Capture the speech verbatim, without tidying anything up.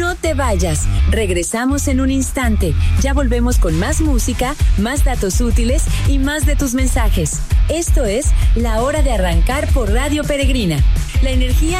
No te vayas. Regresamos en un instante. Ya volvemos con más música, más datos útiles y más de tus mensajes. Esto es La Hora de Arrancar por Radio Peregrina. La energía